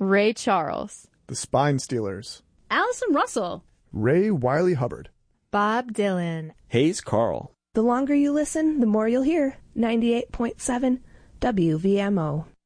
Ray Charles, The Spine Stealers, Allison Russell, Ray Wiley Hubbard, Bob Dylan, Hayes Carl. The longer you listen, the more you'll hear. 98.7 WVMO.